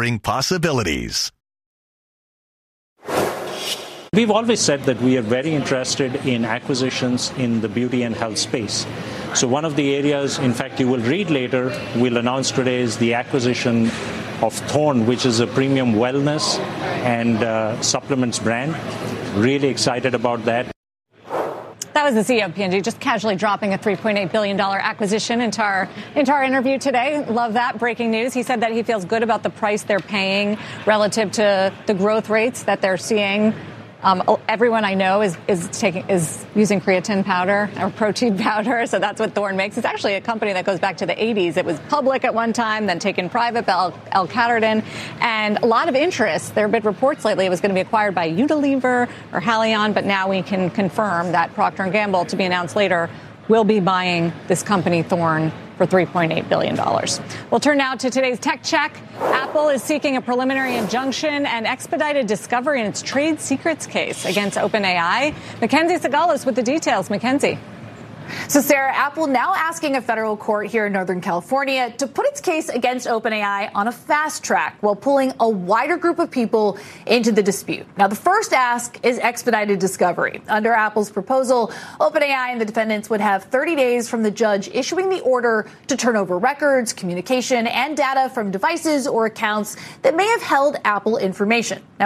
exploring possibilities. We've always said that we are very interested in acquisitions in the beauty and health space. So one of the areas, in fact, you will read later, we'll announce today, is the acquisition of Thorne, which is a premium wellness and supplements brand. Really excited about that. That was the CEO of P&G, just casually dropping a $3.8 billion acquisition into our interview today. Love that breaking news. He said that he feels good about the price they're paying relative to the growth rates that they're seeing. Everyone I know is using creatine powder or protein powder, so that's what Thorne makes. It's actually a company that goes back to the 80s. It was public at one time, then taken private by L-Catterton, and a lot of interest. There have been reports lately it was going to be acquired by Unilever or Haleon, but now we can confirm that Procter & Gamble, to be announced later, will be buying this company, Thorne, for $3.8 billion. We'll turn now to today's tech check. Apple is seeking a preliminary injunction and expedited discovery in its trade secrets case against OpenAI. Mackenzie Sagalis with the details. Mackenzie. So, Sarah, Apple now asking a federal court here in Northern California to put its case against OpenAI on a fast track while pulling a wider group of people into the dispute. Now, the first ask is expedited discovery. Under Apple's proposal, OpenAI and the defendants would have 30 days from the judge issuing the order to turn over records, communication, and data from devices or accounts that may have held Apple information. Now,